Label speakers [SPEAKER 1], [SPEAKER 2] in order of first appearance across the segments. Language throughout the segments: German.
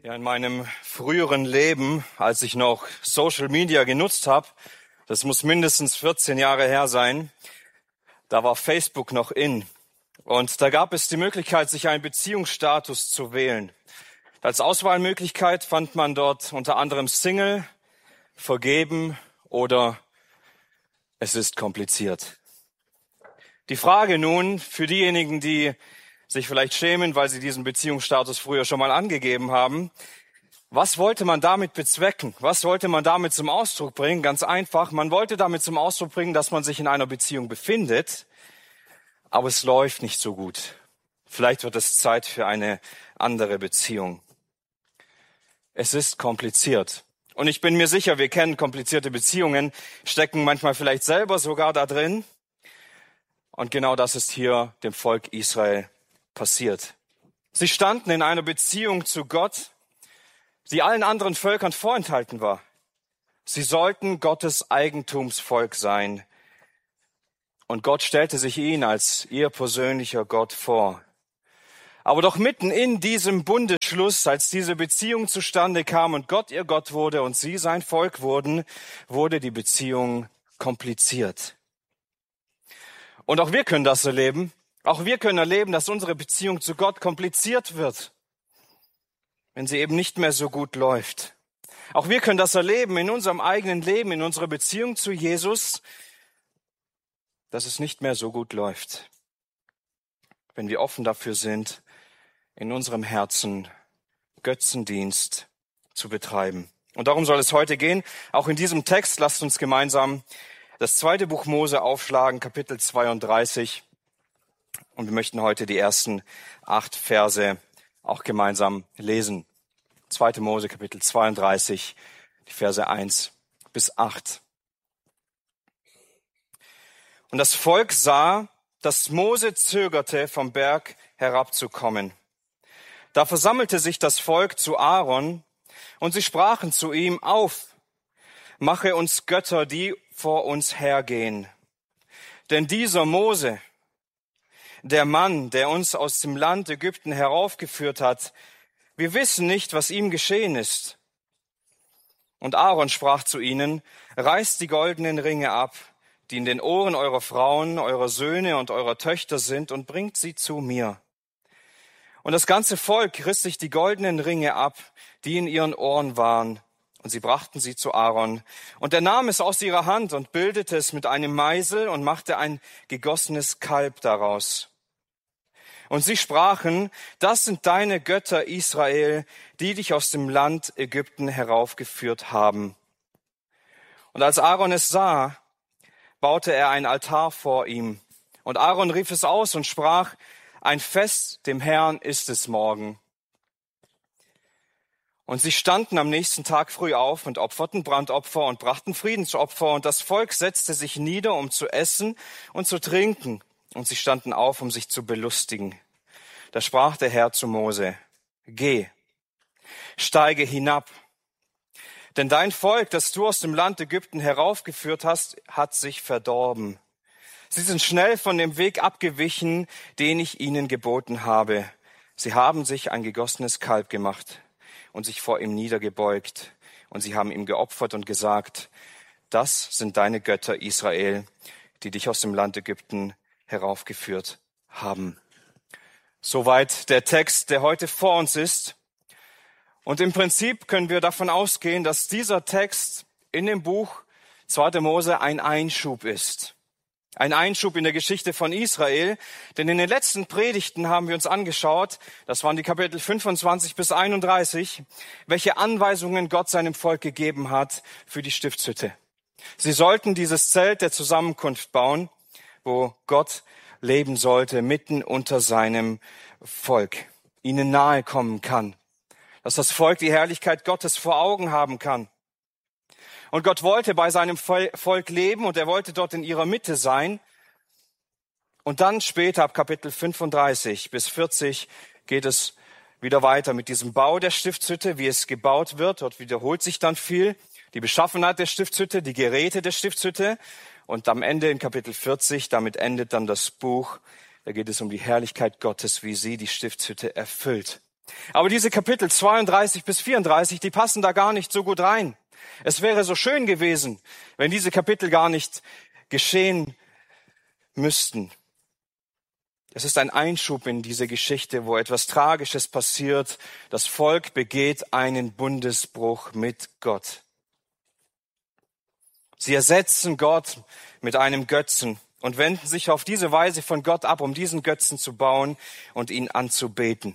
[SPEAKER 1] Ja, in meinem früheren Leben, als ich noch Social Media genutzt habe, das muss mindestens 14 Jahre her sein, da war Facebook noch in. Und da gab es die Möglichkeit, sich einen Beziehungsstatus zu wählen. Als Auswahlmöglichkeit fand man dort unter anderem Single, vergeben oder es ist kompliziert. Die Frage nun für diejenigen, die sich vielleicht schämen, weil sie diesen Beziehungsstatus früher schon mal angegeben haben. Was wollte man damit bezwecken? Was wollte man damit zum Ausdruck bringen? Ganz einfach, man wollte damit zum Ausdruck bringen, dass man sich in einer Beziehung befindet, aber es läuft nicht so gut. Vielleicht wird es Zeit für eine andere Beziehung. Es ist kompliziert. Und ich bin mir sicher, wir kennen komplizierte Beziehungen, stecken manchmal vielleicht selber sogar da drin. Und genau das ist hier dem Volk Israel passiert. Sie standen in einer Beziehung zu Gott, die allen anderen Völkern vorenthalten war. Sie sollten Gottes Eigentumsvolk sein. Und Gott stellte sich ihnen als ihr persönlicher Gott vor. Aber doch mitten in diesem Bundesschluss, als diese Beziehung zustande kam und Gott ihr Gott wurde und sie sein Volk wurden, wurde die Beziehung kompliziert. Und auch wir können das erleben. Auch wir können erleben, dass unsere Beziehung zu Gott kompliziert wird, wenn sie eben nicht mehr so gut läuft. Auch wir können das erleben in unserem eigenen Leben, in unserer Beziehung zu Jesus, dass es nicht mehr so gut läuft. Wenn wir offen dafür sind, in unserem Herzen Götzendienst zu betreiben. Und darum soll es heute gehen. Auch in diesem Text lasst uns gemeinsam das 2. Buch Mose aufschlagen, Kapitel 32. Und wir möchten heute die ersten 8 Verse auch gemeinsam lesen. 2. Mose, Kapitel 32, die Verse 1 bis 8. Und das Volk sah, dass Mose zögerte, vom Berg herabzukommen. Da versammelte sich das Volk zu Aaron, und sie sprachen zu ihm: Auf, mache uns Götter, die vor uns hergehen. Denn dieser Mose, der Mann, der uns aus dem Land Ägypten heraufgeführt hat, wir wissen nicht, was ihm geschehen ist. Und Aaron sprach zu ihnen: Reißt die goldenen Ringe ab, die in den Ohren eurer Frauen, eurer Söhne und eurer Töchter sind, und bringt sie zu mir. Und das ganze Volk riss sich die goldenen Ringe ab, die in ihren Ohren waren, und sie brachten sie zu Aaron. Und er nahm es aus ihrer Hand und bildete es mit einem Meisel und machte ein gegossenes Kalb daraus. Und sie sprachen: Das sind deine Götter, Israel, die dich aus dem Land Ägypten heraufgeführt haben. Und als Aaron es sah, baute er ein Altar vor ihm. Und Aaron rief es aus und sprach: Ein Fest dem Herrn ist es morgen. Und sie standen am nächsten Tag früh auf und opferten Brandopfer und brachten Friedensopfer. Und das Volk setzte sich nieder, um zu essen und zu trinken. Und sie standen auf, um sich zu belustigen. Da sprach der Herr zu Mose: Geh, steige hinab. Denn dein Volk, das du aus dem Land Ägypten heraufgeführt hast, hat sich verdorben. Sie sind schnell von dem Weg abgewichen, den ich ihnen geboten habe. Sie haben sich ein gegossenes Kalb gemacht und sich vor ihm niedergebeugt. Und sie haben ihm geopfert und gesagt: Das sind deine Götter, Israel, die dich aus dem Land Ägypten heraufgeführt haben. Soweit der Text, der heute vor uns ist. Und im Prinzip können wir davon ausgehen, dass dieser Text in dem Buch 2. Mose ein Einschub ist. Ein Einschub in der Geschichte von Israel, denn in den letzten Predigten haben wir uns angeschaut, das waren die Kapitel 25 bis 31, welche Anweisungen Gott seinem Volk gegeben hat für die Stiftshütte. Sie sollten dieses Zelt der Zusammenkunft bauen, wo Gott leben sollte, mitten unter seinem Volk, ihnen nahe kommen kann, dass das Volk die Herrlichkeit Gottes vor Augen haben kann. Und Gott wollte bei seinem Volk leben und er wollte dort in ihrer Mitte sein. Und dann später, ab Kapitel 35 bis 40, geht es wieder weiter mit diesem Bau der Stiftshütte, wie es gebaut wird. Dort wiederholt sich dann viel. Die Beschaffenheit der Stiftshütte, die Geräte der Stiftshütte. Und am Ende in Kapitel 40, damit endet dann das Buch. Da geht es um die Herrlichkeit Gottes, wie sie die Stiftshütte erfüllt. Aber diese Kapitel 32 bis 34, die passen da gar nicht so gut rein. Es wäre so schön gewesen, wenn diese Kapitel gar nicht geschehen müssten. Es ist ein Einschub in diese Geschichte, wo etwas Tragisches passiert. Das Volk begeht einen Bundesbruch mit Gott. Sie ersetzen Gott mit einem Götzen und wenden sich auf diese Weise von Gott ab, um diesen Götzen zu bauen und ihn anzubeten.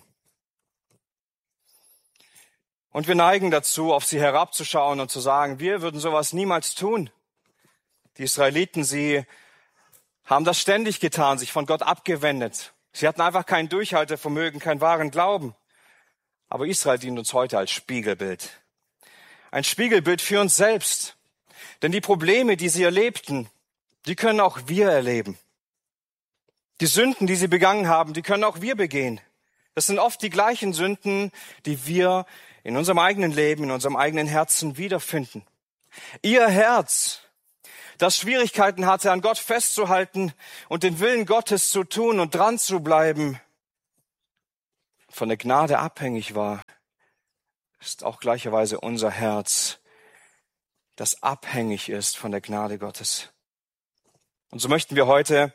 [SPEAKER 1] Und wir neigen dazu, auf sie herabzuschauen und zu sagen, wir würden sowas niemals tun. Die Israeliten, sie haben das ständig getan, sich von Gott abgewendet. Sie hatten einfach kein Durchhaltevermögen, keinen wahren Glauben. Aber Israel dient uns heute als Spiegelbild. Ein Spiegelbild für uns selbst. Denn die Probleme, die sie erlebten, die können auch wir erleben. Die Sünden, die sie begangen haben, die können auch wir begehen. Das sind oft die gleichen Sünden, die wir in unserem eigenen Leben, in unserem eigenen Herzen wiederfinden. Ihr Herz, das Schwierigkeiten hatte, an Gott festzuhalten und den Willen Gottes zu tun und dran zu bleiben, von der Gnade abhängig war, ist auch gleicherweise unser Herz, das abhängig ist von der Gnade Gottes. Und so möchten wir heute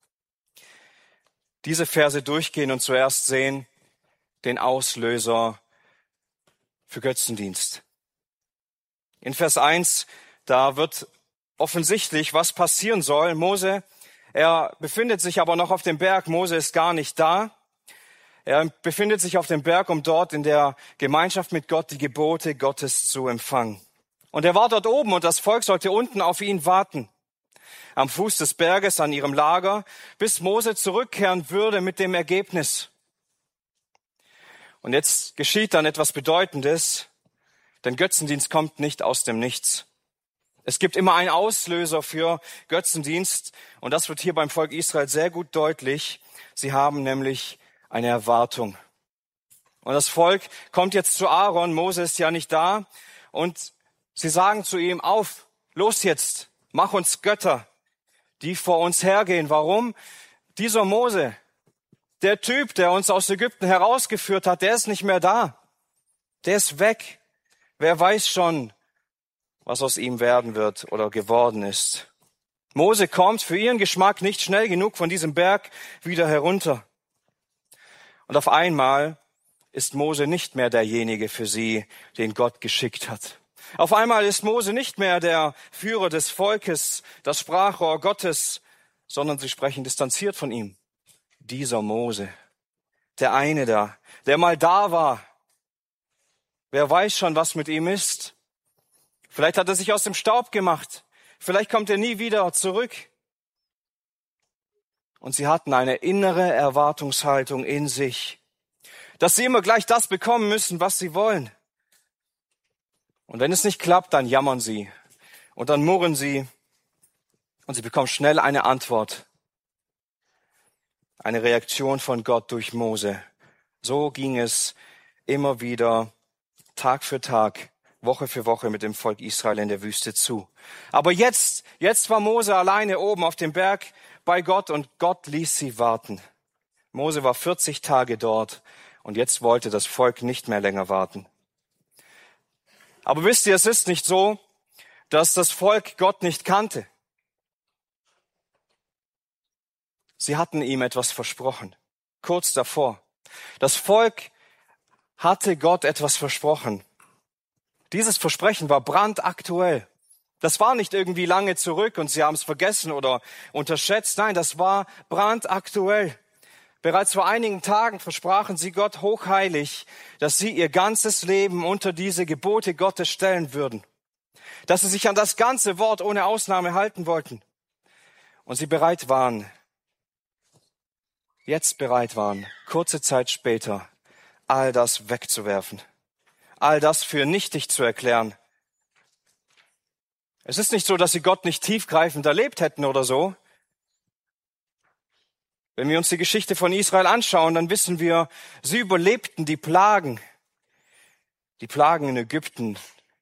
[SPEAKER 1] diese Verse durchgehen und zuerst sehen den Auslöser für Götzendienst. In Vers 1, da wird offensichtlich, was passieren soll. Mose, er befindet sich aber noch auf dem Berg. Mose ist gar nicht da. Er befindet sich auf dem Berg, um dort in der Gemeinschaft mit Gott die Gebote Gottes zu empfangen. Und er war dort oben und das Volk sollte unten auf ihn warten. Am Fuß des Berges an ihrem Lager, bis Mose zurückkehren würde mit dem Ergebnis. Und jetzt geschieht dann etwas Bedeutendes, denn Götzendienst kommt nicht aus dem Nichts. Es gibt immer einen Auslöser für Götzendienst und das wird hier beim Volk Israel sehr gut deutlich. Sie haben nämlich eine Erwartung. Und das Volk kommt jetzt zu Aaron, Mose ist ja nicht da und sie sagen zu ihm, auf, los jetzt, mach uns Götter, die vor uns hergehen. Warum? Dieser Mose, der Typ, der uns aus Ägypten herausgeführt hat, der ist nicht mehr da. Der ist weg. Wer weiß schon, was aus ihm werden wird oder geworden ist. Mose kommt für ihren Geschmack nicht schnell genug von diesem Berg wieder herunter. Und auf einmal ist Mose nicht mehr derjenige für sie, den Gott geschickt hat. Auf einmal ist Mose nicht mehr der Führer des Volkes, das Sprachrohr Gottes, sondern sie sprechen distanziert von ihm. Dieser Mose, der eine da, der mal da war. Wer weiß schon, was mit ihm ist? Vielleicht hat er sich aus dem Staub gemacht. Vielleicht kommt er nie wieder zurück. Und sie hatten eine innere Erwartungshaltung in sich, dass sie immer gleich das bekommen müssen, was sie wollen. Und wenn es nicht klappt, dann jammern sie und dann murren sie und sie bekommen schnell eine Antwort. Eine Reaktion von Gott durch Mose. So ging es immer wieder Tag für Tag, Woche für Woche mit dem Volk Israel in der Wüste zu. Aber jetzt war Mose alleine oben auf dem Berg bei Gott und Gott ließ sie warten. Mose war 40 Tage dort und jetzt wollte das Volk nicht mehr länger warten. Aber wisst ihr, es ist nicht so, dass das Volk Gott nicht kannte. Sie hatten ihm etwas versprochen, kurz davor. Das Volk hatte Gott etwas versprochen. Dieses Versprechen war brandaktuell. Das war nicht irgendwie lange zurück und sie haben es vergessen oder unterschätzt. Nein, das war brandaktuell. Bereits vor einigen Tagen versprachen sie Gott hochheilig, dass sie ihr ganzes Leben unter diese Gebote Gottes stellen würden. Dass sie sich an das ganze Wort ohne Ausnahme halten wollten. Und sie bereit waren, kurze Zeit später, all das wegzuwerfen. All das für nichtig zu erklären. Es ist nicht so, dass sie Gott nicht tiefgreifend erlebt hätten oder so. Wenn wir uns die Geschichte von Israel anschauen, dann wissen wir, sie überlebten die Plagen in Ägypten,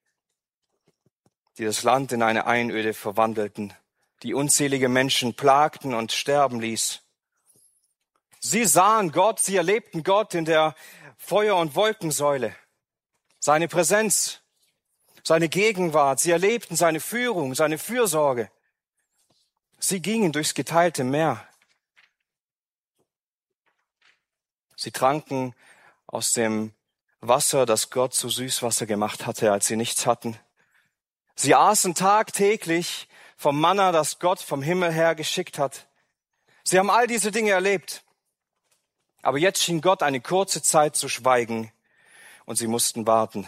[SPEAKER 1] die das Land in eine Einöde verwandelten, die unzählige Menschen plagten und sterben ließ. Sie sahen Gott, sie erlebten Gott in der Feuer- und Wolkensäule, seine Präsenz, seine Gegenwart. Sie erlebten seine Führung, seine Fürsorge. Sie gingen durchs geteilte Meer. Sie tranken aus dem Wasser, das Gott zu Süßwasser gemacht hatte, als sie nichts hatten. Sie aßen tagtäglich vom Manna, das Gott vom Himmel her geschickt hat. Sie haben all diese Dinge erlebt. Aber jetzt schien Gott eine kurze Zeit zu schweigen und sie mussten warten.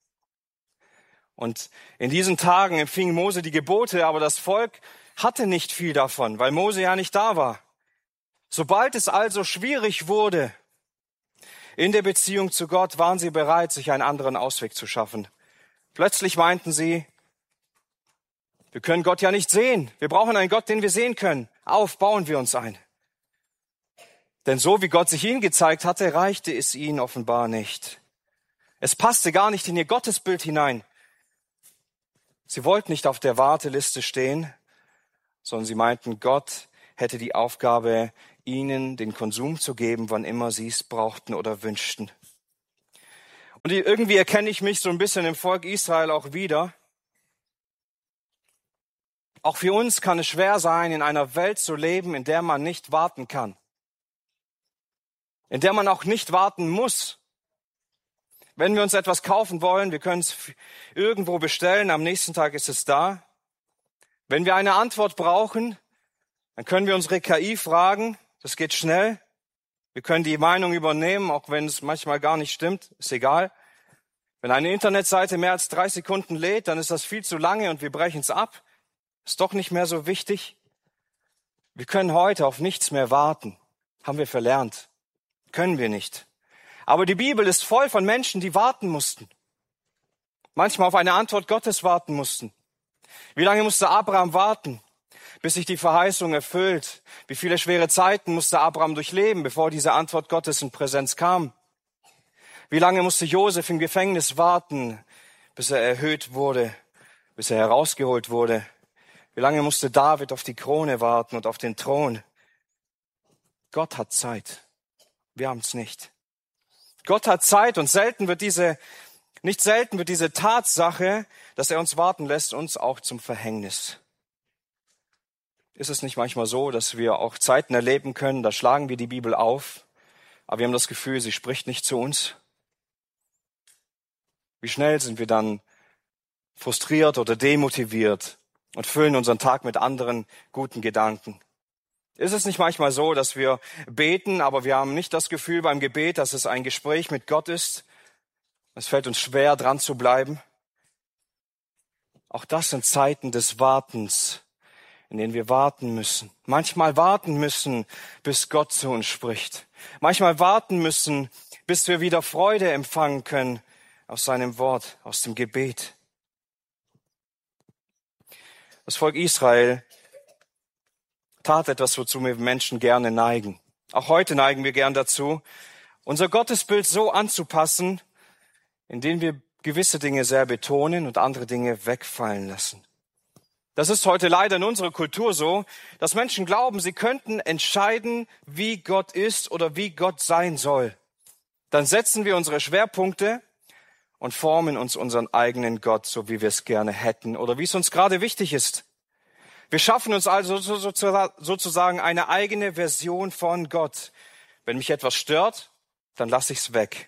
[SPEAKER 1] Und in diesen Tagen empfing Mose die Gebote, aber das Volk hatte nicht viel davon, weil Mose ja nicht da war. Sobald es also schwierig wurde in der Beziehung zu Gott, waren sie bereit, sich einen anderen Ausweg zu schaffen. Plötzlich meinten sie, wir können Gott ja nicht sehen. Wir brauchen einen Gott, den wir sehen können. Bauen wir uns ein. Denn so wie Gott sich ihnen gezeigt hatte, reichte es ihnen offenbar nicht. Es passte gar nicht in ihr Gottesbild hinein. Sie wollten nicht auf der Warteliste stehen, sondern sie meinten, Gott hätte die Aufgabe, ihnen den Konsum zu geben, wann immer sie es brauchten oder wünschten. Und irgendwie erkenne ich mich so ein bisschen im Volk Israel auch wieder. Auch für uns kann es schwer sein, in einer Welt zu leben, in der man nicht warten kann. In der man auch nicht warten muss. Wenn wir uns etwas kaufen wollen, wir können es irgendwo bestellen, am nächsten Tag ist es da. Wenn wir eine Antwort brauchen, dann können wir unsere KI fragen, das geht schnell. Wir können die Meinung übernehmen, auch wenn es manchmal gar nicht stimmt, ist egal. Wenn eine Internetseite mehr als 3 Sekunden lädt, dann ist das viel zu lange und wir brechen es ab. Ist doch nicht mehr so wichtig. Wir können heute auf nichts mehr warten, haben wir verlernt. Können wir nicht. Aber die Bibel ist voll von Menschen, die warten mussten. Manchmal auf eine Antwort Gottes warten mussten. Wie lange musste Abraham warten, bis sich die Verheißung erfüllt? Wie viele schwere Zeiten musste Abraham durchleben, bevor diese Antwort Gottes in Präsenz kam? Wie lange musste Josef im Gefängnis warten, bis er erhöht wurde, bis er herausgeholt wurde? Wie lange musste David auf die Krone warten und auf den Thron? Gott hat Zeit. Wir haben es nicht. Gott hat Zeit und nicht selten wird diese Tatsache, dass er uns warten lässt, uns auch zum Verhängnis. Ist es nicht manchmal so, dass wir auch Zeiten erleben können, da schlagen wir die Bibel auf, aber wir haben das Gefühl, sie spricht nicht zu uns? Wie schnell sind wir dann frustriert oder demotiviert und füllen unseren Tag mit anderen guten Gedanken? Ist es nicht manchmal so, dass wir beten, aber wir haben nicht das Gefühl beim Gebet, dass es ein Gespräch mit Gott ist? Es fällt uns schwer, dran zu bleiben. Auch das sind Zeiten des Wartens, in denen wir warten müssen. Manchmal warten müssen, bis Gott zu uns spricht. Manchmal warten müssen, bis wir wieder Freude empfangen können aus seinem Wort, aus dem Gebet. Das Volk Israel tat etwas, wozu wir Menschen gerne neigen. Auch heute neigen wir gern dazu, unser Gottesbild so anzupassen, indem wir gewisse Dinge sehr betonen und andere Dinge wegfallen lassen. Das ist heute leider in unserer Kultur so, dass Menschen glauben, sie könnten entscheiden, wie Gott ist oder wie Gott sein soll. Dann setzen wir unsere Schwerpunkte und formen uns unseren eigenen Gott, so wie wir es gerne hätten oder wie es uns gerade wichtig ist. Wir schaffen uns also sozusagen eine eigene Version von Gott. Wenn mich etwas stört, dann lasse ich es weg.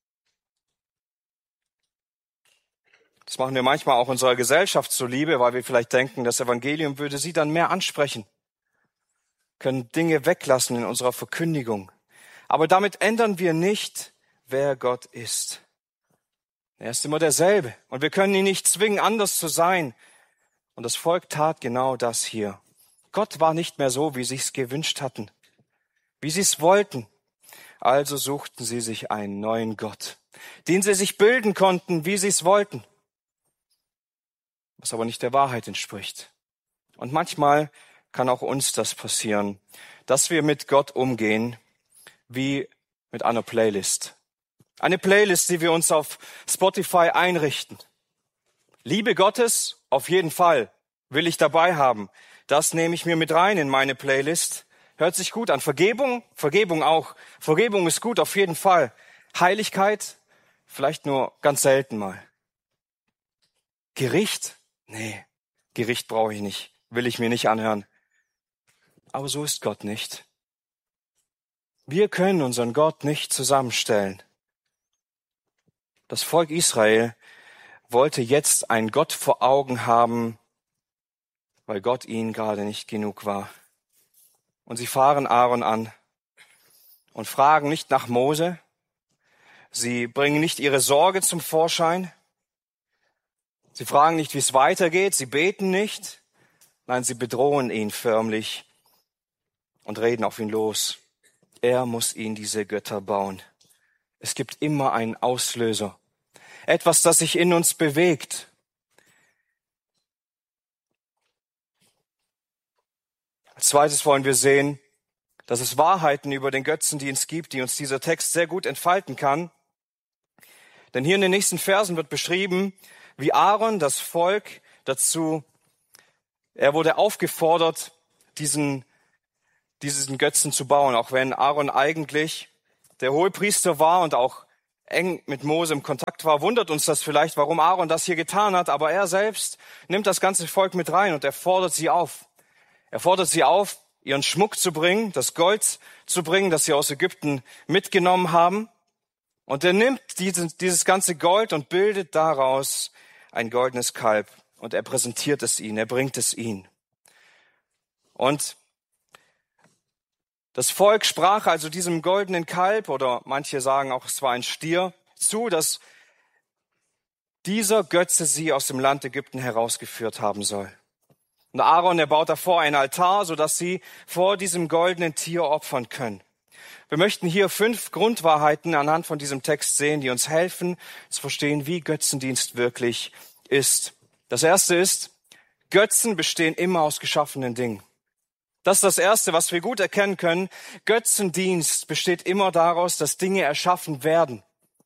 [SPEAKER 1] Das machen wir manchmal auch unserer Gesellschaft zuliebe, weil wir vielleicht denken, das Evangelium würde sie dann mehr ansprechen. Können Dinge weglassen in unserer Verkündigung. Aber damit ändern wir nicht, wer Gott ist. Er ist immer derselbe und wir können ihn nicht zwingen, anders zu sein. Und das Volk tat genau das hier. Gott war nicht mehr so, wie sie es gewünscht hatten, wie sie es wollten. Also suchten sie sich einen neuen Gott, den sie sich bilden konnten, wie sie es wollten, was aber nicht der Wahrheit entspricht. Und manchmal kann auch uns das passieren, dass wir mit Gott umgehen wie mit einer Playlist. Eine Playlist, die wir uns auf Spotify einrichten. Liebe Gottes, auf jeden Fall, will ich dabei haben. Das nehme ich mir mit rein in meine Playlist. Hört sich gut an. Vergebung auch. Vergebung ist gut, auf jeden Fall. Heiligkeit? Vielleicht nur ganz selten mal. Gericht? Nee, Gericht brauche ich nicht, will ich mir nicht anhören. Aber so ist Gott nicht. Wir können unseren Gott nicht zusammenstellen. Das Volk Israel wollte jetzt einen Gott vor Augen haben, weil Gott ihnen gerade nicht genug war. Und sie fahren Aaron an und fragen nicht nach Mose. Sie bringen nicht ihre Sorge zum Vorschein. Sie fragen nicht, wie es weitergeht. Sie beten nicht. Nein, sie bedrohen ihn förmlich und reden auf ihn los. Er muss ihnen diese Götter bauen. Es gibt immer einen Auslöser. Etwas, das sich in uns bewegt. Als zweites wollen wir sehen, dass es Wahrheiten über den Götzendienst gibt, die uns dieser Text sehr gut entfalten kann. Denn hier in den nächsten Versen wird beschrieben, wie Aaron das Volk dazu, er wurde aufgefordert, diesen Götzen zu bauen, auch wenn Aaron eigentlich der Hohepriester war und auch eng mit Mose im Kontakt war, wundert uns das vielleicht, warum Aaron das hier getan hat, aber er selbst nimmt das ganze Volk mit rein und er fordert sie auf. Er fordert sie auf, ihren Schmuck zu bringen, das Gold zu bringen, das sie aus Ägypten mitgenommen haben. Und er nimmt dieses ganze Gold und bildet daraus ein goldenes Kalb. Und er präsentiert es ihnen, er bringt es ihnen. Und das Volk sprach also diesem goldenen Kalb, oder manche sagen auch, es war ein Stier, zu, dass dieser Götze sie aus dem Land Ägypten herausgeführt haben soll. Und Aaron, er baut davor einen Altar, sodass sie vor diesem goldenen Tier opfern können. Wir möchten hier 5 Grundwahrheiten anhand von diesem Text sehen, die uns helfen, zu verstehen, wie Götzendienst wirklich ist. Das erste ist, Götzen bestehen immer aus geschaffenen Dingen. Das ist das Erste, was wir gut erkennen können. Götzendienst besteht immer daraus, dass Dinge erschaffen werden.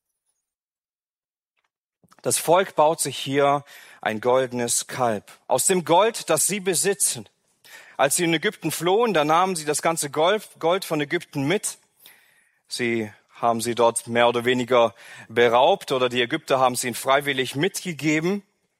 [SPEAKER 1] Das Volk baut sich hier ein goldenes Kalb aus dem Gold, das sie besitzen. Als sie in Ägypten flohen, da nahmen sie das ganze Gold von Ägypten mit. Sie haben sie dort mehr oder weniger beraubt oder die Ägypter haben sie ihnen freiwillig mitgegeben.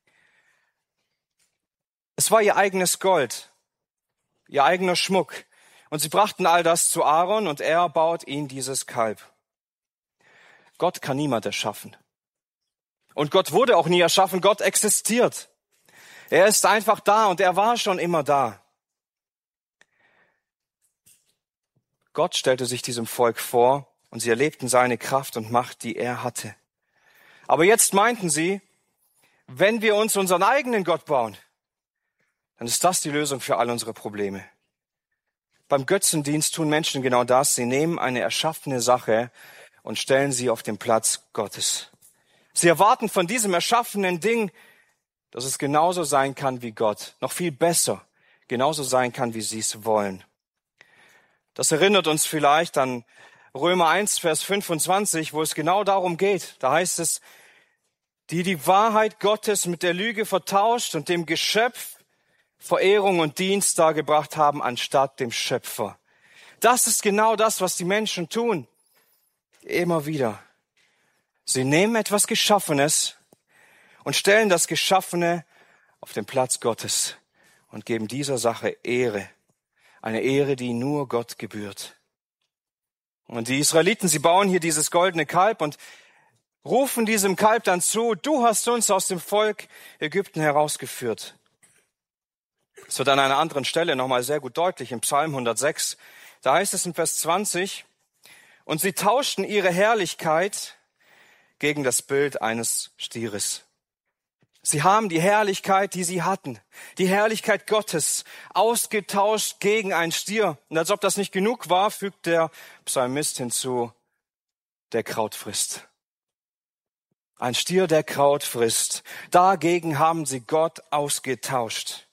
[SPEAKER 1] Es war ihr eigenes Gold, ihr eigener Schmuck. Und sie brachten all das zu Aaron und er baut ihnen dieses Kalb. Gott kann niemand erschaffen. Und Gott wurde auch nie erschaffen, Gott existiert. Er ist einfach da und er war schon immer da. Gott stellte sich diesem Volk vor und sie erlebten seine Kraft und Macht, die er hatte. Aber jetzt meinten sie, wenn wir uns unseren eigenen Gott bauen, dann ist das die Lösung für all unsere Probleme. Beim Götzendienst tun Menschen genau das. Sie nehmen eine erschaffene Sache und stellen sie auf den Platz Gottes. Sie erwarten von diesem erschaffenen Ding, dass es genauso sein kann wie Gott, noch viel besser, genauso sein kann, wie sie es wollen. Das erinnert uns vielleicht an Römer 1, Vers 25, wo es genau darum geht. Da heißt es, die Wahrheit Gottes mit der Lüge vertauscht und dem Geschöpf Verehrung und Dienst dargebracht haben, anstatt dem Schöpfer. Das ist genau das, was die Menschen tun. Immer wieder. Sie nehmen etwas Geschaffenes und stellen das Geschaffene auf den Platz Gottes und geben dieser Sache Ehre. Eine Ehre, die nur Gott gebührt. Und die Israeliten, sie bauen hier dieses goldene Kalb und rufen diesem Kalb dann zu, du hast uns aus dem Volk Ägypten herausgeführt. Es wird an einer anderen Stelle nochmal sehr gut deutlich, im Psalm 106. Da heißt es in Vers 20, und sie tauschten ihre Herrlichkeit gegen das Bild eines Stieres. Sie haben die Herrlichkeit, die sie hatten, die Herrlichkeit Gottes, ausgetauscht gegen einen Stier. Und als ob das nicht genug war, fügt der Psalmist hinzu, der Kraut frisst. Ein Stier, der Kraut frisst. Dagegen haben sie Gott ausgetauscht.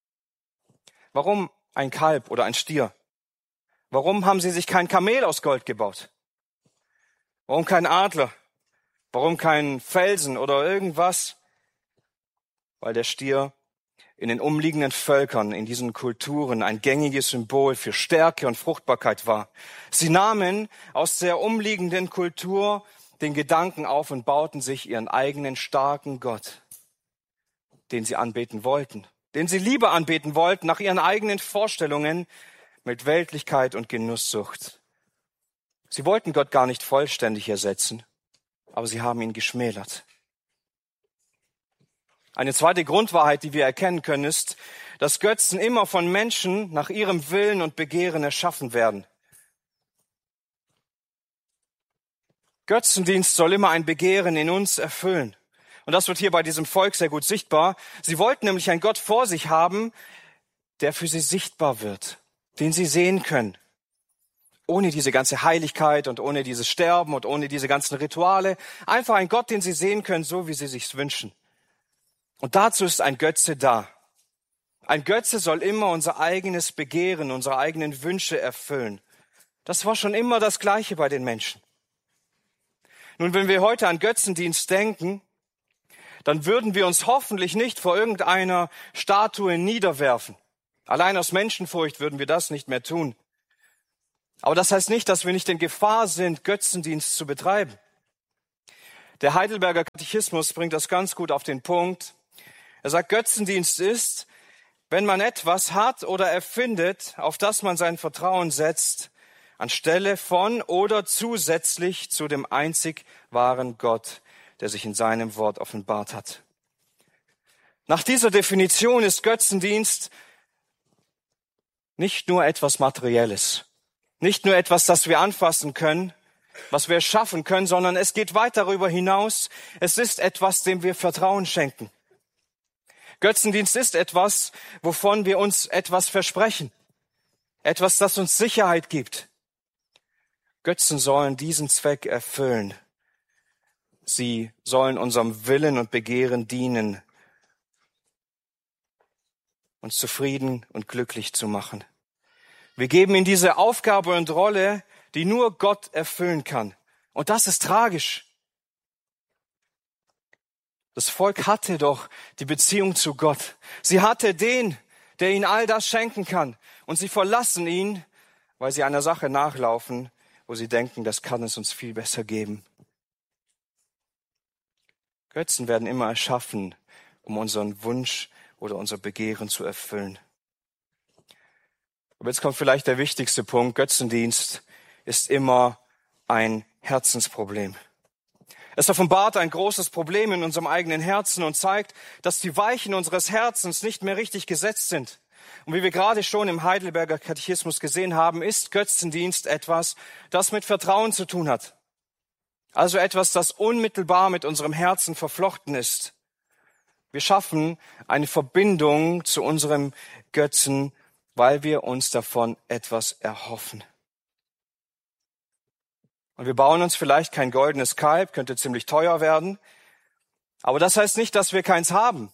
[SPEAKER 1] Warum ein Kalb oder ein Stier? Warum haben sie sich kein Kamel aus Gold gebaut? Warum kein Adler? Warum kein Felsen oder irgendwas? Weil der Stier in den umliegenden Völkern, in diesen Kulturen ein gängiges Symbol für Stärke und Fruchtbarkeit war. Sie nahmen aus der umliegenden Kultur den Gedanken auf und bauten sich ihren eigenen starken Gott, den sie anbeten wollten, den sie lieber anbeten wollten, nach ihren eigenen Vorstellungen mit Weltlichkeit und Genusssucht. Sie wollten Gott gar nicht vollständig ersetzen, aber sie haben ihn geschmälert. Eine zweite Grundwahrheit, die wir erkennen können, ist, dass Götzen immer von Menschen nach ihrem Willen und Begehren erschaffen werden. Götzendienst soll immer ein Begehren in uns erfüllen. Und das wird hier bei diesem Volk sehr gut sichtbar. Sie wollten nämlich einen Gott vor sich haben, der für sie sichtbar wird, den sie sehen können. Ohne diese ganze Heiligkeit und ohne dieses Sterben und ohne diese ganzen Rituale. Einfach ein Gott, den sie sehen können, so wie sie sich's wünschen. Und dazu ist ein Götze da. Ein Götze soll immer unser eigenes Begehren, unsere eigenen Wünsche erfüllen. Das war schon immer das Gleiche bei den Menschen. Nun, wenn wir heute an Götzendienst denken, dann würden wir uns hoffentlich nicht vor irgendeiner Statue niederwerfen. Allein aus Menschenfurcht würden wir das nicht mehr tun. Aber das heißt nicht, dass wir nicht in Gefahr sind, Götzendienst zu betreiben. Der Heidelberger Katechismus bringt das ganz gut auf den Punkt. Er sagt, Götzendienst ist, wenn man etwas hat oder erfindet, auf das man sein Vertrauen setzt, anstelle von oder zusätzlich zu dem einzig wahren Gott, der sich in seinem Wort offenbart hat. Nach dieser Definition ist Götzendienst nicht nur etwas Materielles, nicht nur etwas, das wir anfassen können, was wir schaffen können, sondern es geht weit darüber hinaus. Es ist etwas, dem wir Vertrauen schenken. Götzendienst ist etwas, wovon wir uns etwas versprechen, etwas, das uns Sicherheit gibt. Götzen sollen diesen Zweck erfüllen. Sie sollen unserem Willen und Begehren dienen, uns zufrieden und glücklich zu machen. Wir geben ihnen diese Aufgabe und Rolle, die nur Gott erfüllen kann. Und das ist tragisch. Das Volk hatte doch die Beziehung zu Gott. Sie hatte den, der ihnen all das schenken kann. Und sie verlassen ihn, weil sie einer Sache nachlaufen, wo sie denken, das kann es uns viel besser geben. Götzen werden immer erschaffen, um unseren Wunsch oder unser Begehren zu erfüllen. Aber jetzt kommt vielleicht der wichtigste Punkt. Götzendienst ist immer ein Herzensproblem. Es offenbart ein großes Problem in unserem eigenen Herzen und zeigt, dass die Weichen unseres Herzens nicht mehr richtig gesetzt sind. Und wie wir gerade schon im Heidelberger Katechismus gesehen haben, ist Götzendienst etwas, das mit Vertrauen zu tun hat. Also etwas, das unmittelbar mit unserem Herzen verflochten ist. Wir schaffen eine Verbindung zu unserem Götzen, weil wir uns davon etwas erhoffen. Und wir bauen uns vielleicht kein goldenes Kalb, könnte ziemlich teuer werden. Aber das heißt nicht, dass wir keins haben.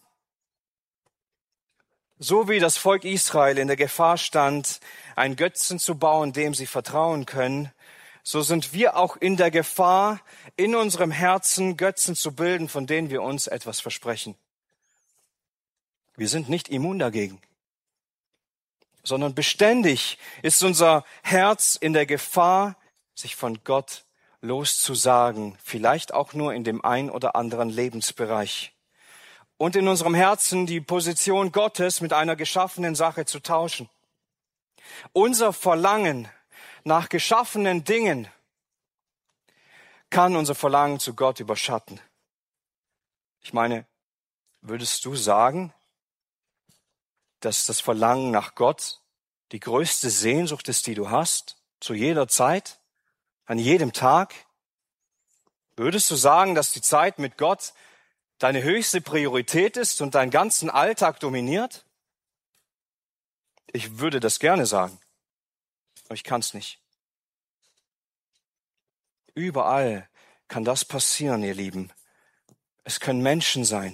[SPEAKER 1] So wie das Volk Israel in der Gefahr stand, einen Götzen zu bauen, dem sie vertrauen können, so sind wir auch in der Gefahr, in unserem Herzen Götzen zu bilden, von denen wir uns etwas versprechen. Wir sind nicht immun dagegen, sondern beständig ist unser Herz in der Gefahr, sich von Gott loszusagen, vielleicht auch nur in dem ein oder anderen Lebensbereich. Und in unserem Herzen die Position Gottes mit einer geschaffenen Sache zu tauschen. Unser Verlangen nach geschaffenen Dingen kann unser Verlangen zu Gott überschatten. Ich meine, würdest du sagen, dass das Verlangen nach Gott die größte Sehnsucht ist, die du hast, zu jeder Zeit, an jedem Tag? Würdest du sagen, dass die Zeit mit Gott deine höchste Priorität ist und deinen ganzen Alltag dominiert? Ich würde das gerne sagen, aber ich kann es nicht. Überall kann das passieren, ihr Lieben. Es können Menschen sein.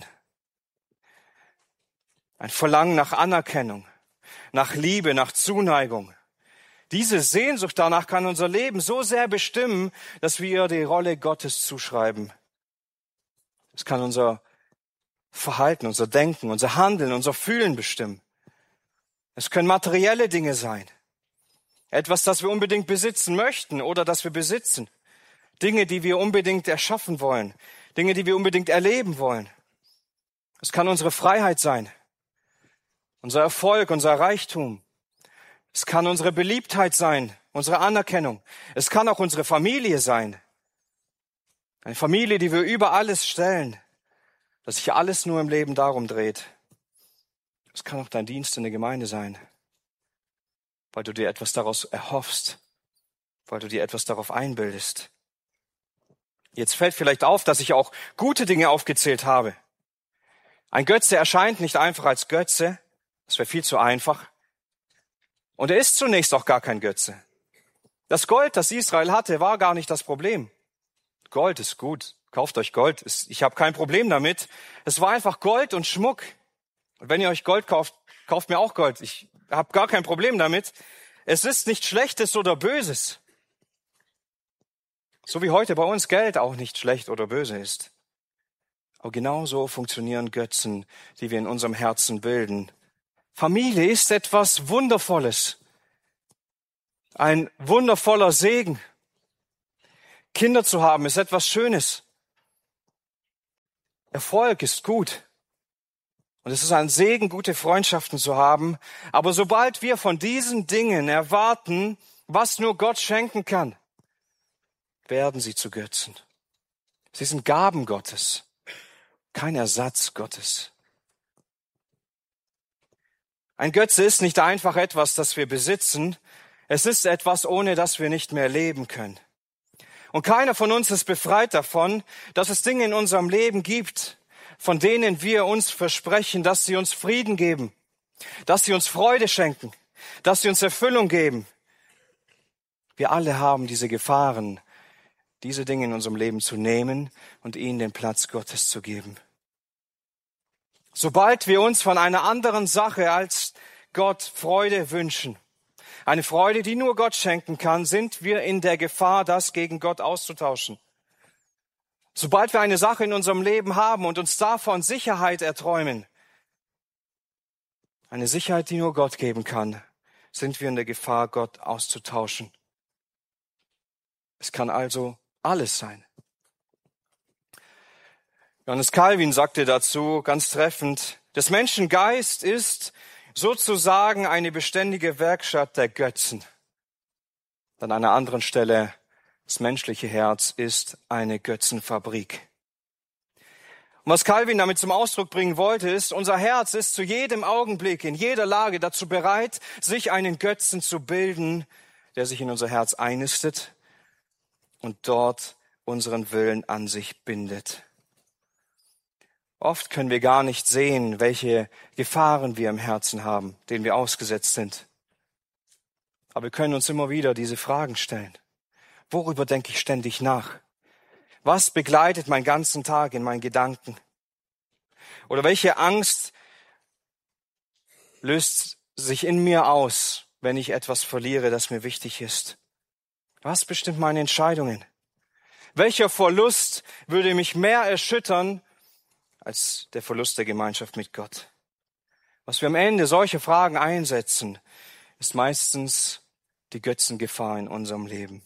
[SPEAKER 1] Ein Verlangen nach Anerkennung, nach Liebe, nach Zuneigung. Diese Sehnsucht danach kann unser Leben so sehr bestimmen, dass wir ihr die Rolle Gottes zuschreiben. Es kann unser Verhalten, unser Denken, unser Handeln, unser Fühlen bestimmen. Es können materielle Dinge sein. Etwas, das wir unbedingt besitzen möchten oder das wir besitzen. Dinge, die wir unbedingt erschaffen wollen, Dinge, die wir unbedingt erleben wollen. Es kann unsere Freiheit sein, unser Erfolg, unser Reichtum. Es kann unsere Beliebtheit sein, unsere Anerkennung. Es kann auch unsere Familie sein. Eine Familie, die wir über alles stellen, dass sich alles nur im Leben darum dreht. Es kann auch dein Dienst in der Gemeinde sein, weil du dir etwas daraus erhoffst, weil du dir etwas darauf einbildest. Jetzt fällt vielleicht auf, dass ich auch gute Dinge aufgezählt habe. Ein Götze erscheint nicht einfach als Götze, das wäre viel zu einfach. Und er ist zunächst auch gar kein Götze. Das Gold, das Israel hatte, war gar nicht das Problem. Gold ist gut, kauft euch Gold, ich habe kein Problem damit. Es war einfach Gold und Schmuck. Und wenn ihr euch Gold kauft, kauft mir auch Gold. Ich habe gar kein Problem damit. Es ist nicht Schlechtes oder Böses. So wie heute bei uns Geld auch nicht schlecht oder böse ist. Aber genauso funktionieren Götzen, die wir in unserem Herzen bilden. Familie ist etwas Wundervolles. Ein wundervoller Segen. Kinder zu haben ist etwas Schönes. Erfolg ist gut. Und es ist ein Segen, gute Freundschaften zu haben. Aber sobald wir von diesen Dingen erwarten, was nur Gott schenken kann, werden sie zu Götzen. Sie sind Gaben Gottes, kein Ersatz Gottes. Ein Götze ist nicht einfach etwas, das wir besitzen. Es ist etwas, ohne das wir nicht mehr leben können. Und keiner von uns ist befreit davon, dass es Dinge in unserem Leben gibt, von denen wir uns versprechen, dass sie uns Frieden geben, dass sie uns Freude schenken, dass sie uns Erfüllung geben. Wir alle haben diese Gefahren, diese Dinge in unserem Leben zu nehmen und ihnen den Platz Gottes zu geben. Sobald wir uns von einer anderen Sache als Gott Freude wünschen, eine Freude, die nur Gott schenken kann, sind wir in der Gefahr, das gegen Gott auszutauschen. Sobald wir eine Sache in unserem Leben haben und uns davon Sicherheit erträumen, eine Sicherheit, die nur Gott geben kann, sind wir in der Gefahr, Gott auszutauschen. Es kann also alles sein. Johannes Calvin sagte dazu ganz treffend, des Menschen Geist ist sozusagen eine beständige Werkstatt der Götzen. An einer anderen Stelle, das menschliche Herz ist eine Götzenfabrik. Und was Calvin damit zum Ausdruck bringen wollte, ist, unser Herz ist zu jedem Augenblick, in jeder Lage dazu bereit, sich einen Götzen zu bilden, der sich in unser Herz einnistet und dort unseren Willen an sich bindet. Oft können wir gar nicht sehen, welche Gefahren wir im Herzen haben, denen wir ausgesetzt sind. Aber wir können uns immer wieder diese Fragen stellen. Worüber denke ich ständig nach? Was begleitet meinen ganzen Tag in meinen Gedanken? Oder welche Angst löst sich in mir aus, wenn ich etwas verliere, das mir wichtig ist? Was bestimmt meine Entscheidungen? Welcher Verlust würde mich mehr erschüttern als der Verlust der Gemeinschaft mit Gott? Was wir am Ende solche Fragen einsetzen, ist meistens die Götzengefahr in unserem Leben.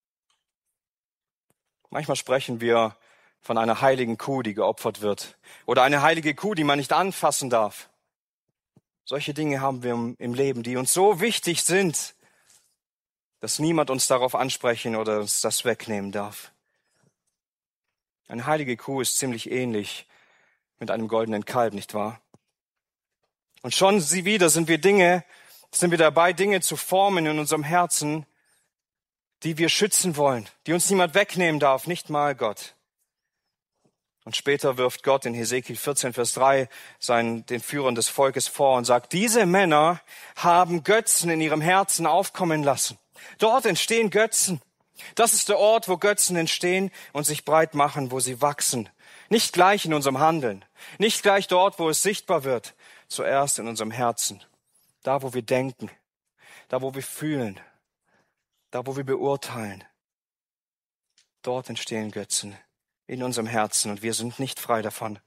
[SPEAKER 1] Manchmal sprechen wir von einer heiligen Kuh, die geopfert wird, oder eine heilige Kuh, die man nicht anfassen darf. Solche Dinge haben wir im Leben, die uns so wichtig sind, dass niemand uns darauf ansprechen oder uns das wegnehmen darf. Eine heilige Kuh ist ziemlich ähnlich mit einem goldenen Kalb, nicht wahr? Und schon sind wir dabei, Dinge zu formen in unserem Herzen, die wir schützen wollen, die uns niemand wegnehmen darf, nicht mal Gott. Und später wirft Gott in Hesekiel 14, Vers 3 den Führern des Volkes vor und sagt, diese Männer haben Götzen in ihrem Herzen aufkommen lassen. Dort entstehen Götzen. Das ist der Ort, wo Götzen entstehen und sich breit machen, wo sie wachsen. Nicht gleich in unserem Handeln, nicht gleich dort, wo es sichtbar wird, zuerst in unserem Herzen. Da, wo wir denken, da, wo wir fühlen, da, wo wir beurteilen. Dort entstehen Götzen in unserem Herzen und wir sind nicht frei davon.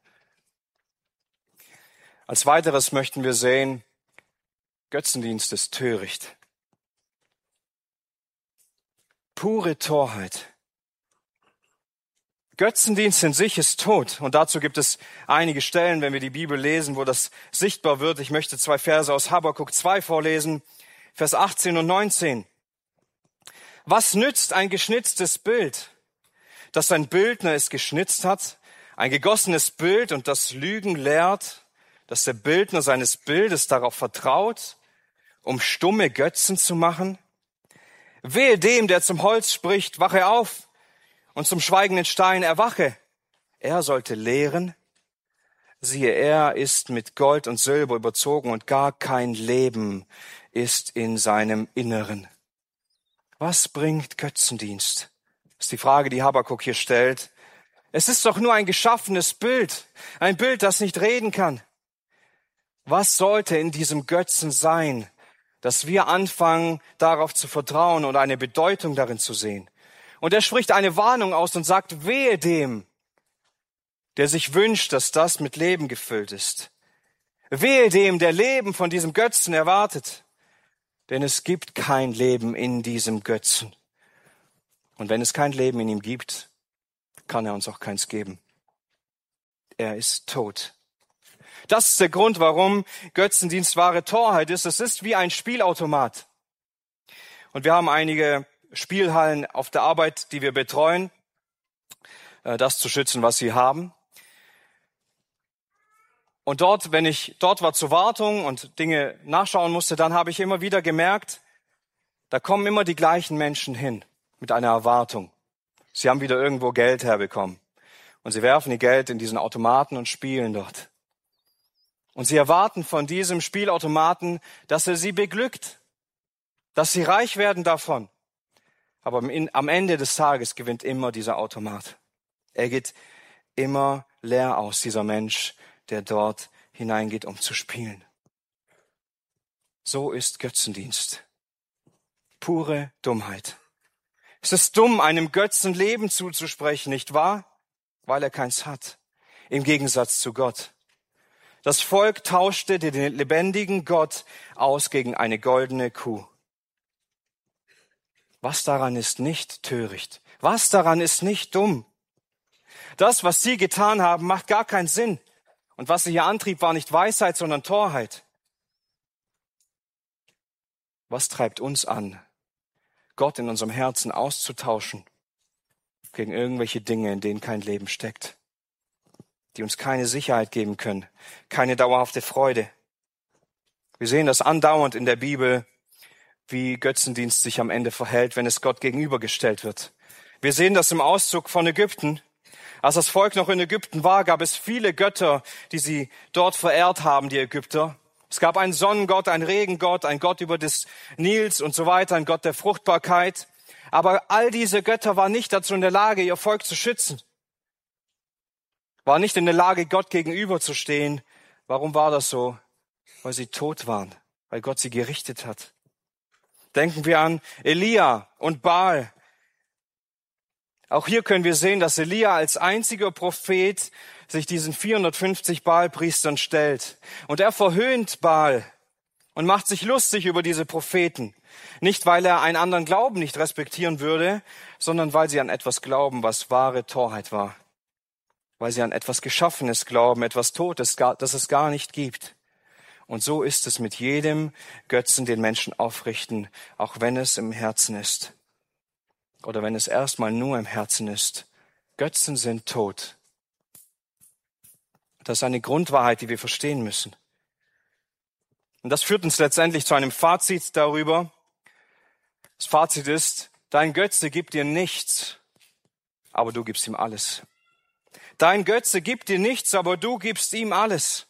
[SPEAKER 1] Als weiteres möchten wir sehen, Götzendienst ist töricht. Pure Torheit. Götzendienst in sich ist tot. Und dazu gibt es einige Stellen, wenn wir die Bibel lesen, wo das sichtbar wird. Ich möchte 2 Verse aus Habakuk 2 vorlesen, Vers 18 und 19. Was nützt ein geschnitztes Bild, dass ein Bildner es geschnitzt hat? Ein gegossenes Bild und das Lügen lehrt, dass der Bildner seines Bildes darauf vertraut, um stumme Götzen zu machen? Wehe dem, der zum Holz spricht, wache auf, und zum schweigenden Stein erwache. Er sollte lehren. Siehe, er ist mit Gold und Silber überzogen und gar kein Leben ist in seinem Inneren. Was bringt Götzendienst? Das ist die Frage, die Habakuk hier stellt. Es ist doch nur ein geschaffenes Bild, ein Bild, das nicht reden kann. Was sollte in diesem Götzen sein, dass wir anfangen, darauf zu vertrauen und eine Bedeutung darin zu sehen? Und er spricht eine Warnung aus und sagt, wehe dem, der sich wünscht, dass das mit Leben gefüllt ist. Wehe dem, der Leben von diesem Götzen erwartet. Denn es gibt kein Leben in diesem Götzen. Und wenn es kein Leben in ihm gibt, kann er uns auch keins geben. Er ist tot. Das ist der Grund, warum Götzendienst wahre Torheit ist. Es ist wie ein Spielautomat. Und wir haben einige Spielhallen auf der Arbeit, die wir betreuen, das zu schützen, was sie haben. Und dort, wenn ich dort war zur Wartung und Dinge nachschauen musste, dann habe ich immer wieder gemerkt, da kommen immer die gleichen Menschen hin mit einer Erwartung. Sie haben wieder irgendwo Geld herbekommen. Und sie werfen ihr Geld in diesen Automaten und spielen dort. Und sie erwarten von diesem Spielautomaten, dass er sie beglückt, dass sie reich werden davon. Aber am Ende des Tages gewinnt immer dieser Automat. Er geht immer leer aus, dieser Mensch, der dort hineingeht, um zu spielen. So ist Götzendienst. Pure Dummheit. Es ist dumm, einem Götzen Leben zuzusprechen, nicht wahr? Weil er keins hat. Im Gegensatz zu Gott. Das Volk tauschte den lebendigen Gott aus gegen eine goldene Kuh. Was daran ist nicht töricht? Was daran ist nicht dumm? Das, was sie getan haben, macht gar keinen Sinn. Und was sie hier antrieb, war nicht Weisheit, sondern Torheit. Was treibt uns an, Gott in unserem Herzen auszutauschen gegen irgendwelche Dinge, in denen kein Leben steckt, die uns keine Sicherheit geben können, keine dauerhafte Freude? Wir sehen das andauernd in der Bibel, wie Götzendienst sich am Ende verhält, wenn es Gott gegenübergestellt wird. Wir sehen das im Auszug von Ägypten. Als das Volk noch in Ägypten war, gab es viele Götter, die sie dort verehrt haben, die Ägypter. Es gab einen Sonnengott, einen Regengott, einen Gott über des Nils und so weiter, einen Gott der Fruchtbarkeit. Aber all diese Götter waren nicht dazu in der Lage, ihr Volk zu schützen. Waren nicht in der Lage, Gott gegenüberzustehen. Warum war das so? Weil sie tot waren, weil Gott sie gerichtet hat. Denken wir an Elia und Baal. Auch hier können wir sehen, dass Elia als einziger Prophet sich diesen 450 Baal-Priestern stellt. Und er verhöhnt Baal und macht sich lustig über diese Propheten. Nicht, weil er einen anderen Glauben nicht respektieren würde, sondern weil sie an etwas glauben, was wahre Torheit war. Weil sie an etwas Geschaffenes glauben, etwas Totes, das es gar nicht gibt. Und so ist es mit jedem Götzen, den Menschen aufrichten, auch wenn es im Herzen ist. Oder wenn es erstmal nur im Herzen ist. Götzen sind tot. Das ist eine Grundwahrheit, die wir verstehen müssen. Und das führt uns letztendlich zu einem Fazit darüber. Das Fazit ist, dein Götze gibt dir nichts, aber du gibst ihm alles. Dein Götze gibt dir nichts, aber du gibst ihm alles.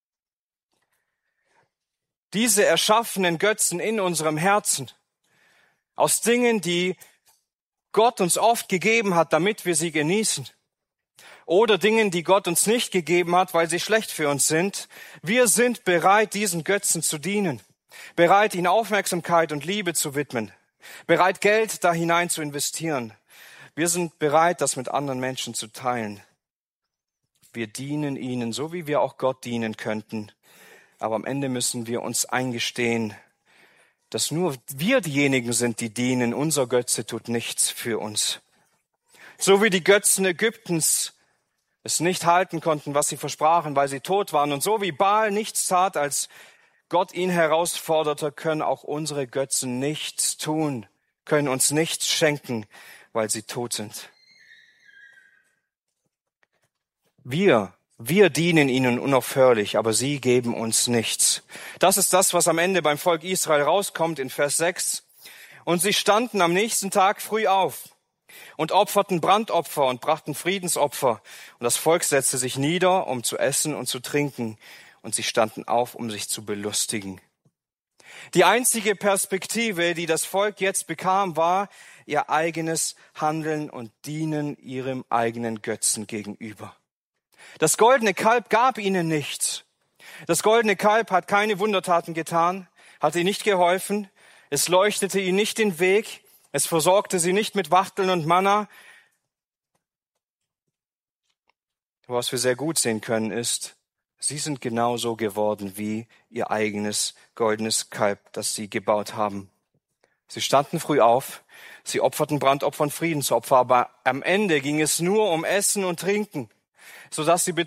[SPEAKER 1] Diese erschaffenen Götzen in unserem Herzen, aus Dingen, die Gott uns oft gegeben hat, damit wir sie genießen, oder Dingen, die Gott uns nicht gegeben hat, weil sie schlecht für uns sind, wir sind bereit, diesen Götzen zu dienen, bereit, ihnen Aufmerksamkeit und Liebe zu widmen, bereit, Geld da hinein zu investieren. Wir sind bereit, das mit anderen Menschen zu teilen. Wir dienen ihnen, so wie wir auch Gott dienen könnten. Aber am Ende müssen wir uns eingestehen, dass nur wir diejenigen sind, die dienen. Unser Götze tut nichts für uns. So wie die Götzen Ägyptens es nicht halten konnten, was sie versprachen, weil sie tot waren. Und so wie Baal nichts tat, als Gott ihn herausforderte, können auch unsere Götzen nichts tun, können uns nichts schenken, weil sie tot sind. Wir dienen ihnen unaufhörlich, aber sie geben uns nichts. Das ist das, was am Ende beim Volk Israel rauskommt in Vers 6. Und sie standen am nächsten Tag früh auf und opferten Brandopfer und brachten Friedensopfer. Und das Volk setzte sich nieder, um zu essen und zu trinken. Und sie standen auf, um sich zu belustigen. Die einzige Perspektive, die das Volk jetzt bekam, war ihr eigenes Handeln und Dienen ihrem eigenen Götzen gegenüber. Das goldene Kalb gab ihnen nichts. Das goldene Kalb hat keine Wundertaten getan, hat ihnen nicht geholfen. Es leuchtete ihnen nicht den Weg. Es versorgte sie nicht mit Wachteln und Manna. Was wir sehr gut sehen können, ist, sie sind genauso geworden wie ihr eigenes goldenes Kalb, das sie gebaut haben. Sie standen früh auf, sie opferten Brandopfer und Friedensopfer, aber am Ende ging es nur um Essen und Trinken, sodass sie